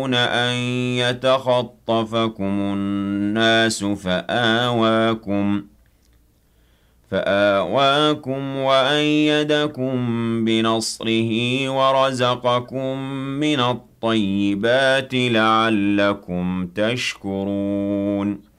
أن يتخطفكم الناس فآواكم وأيدكم بنصره ورزقكم من الطيبات لعلكم تشكرون